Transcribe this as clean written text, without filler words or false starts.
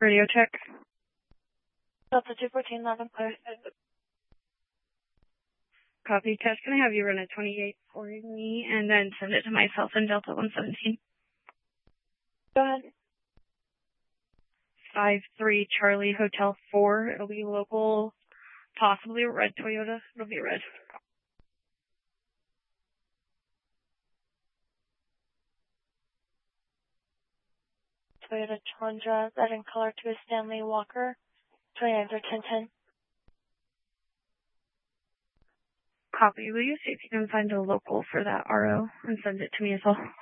Radio check. Delta 214, loud and clear. Copy. Test, can I have you run a 28 for me and then send it to myself in Delta 117? Go ahead. 53 Charlie Hotel 4. It'll be local, possibly a red Toyota. It'll be red. Toyota Tundra, red in color to a Stanley Walker, 29-1010. Copy. Will you see if you can find a local for that RO and send it to me as well?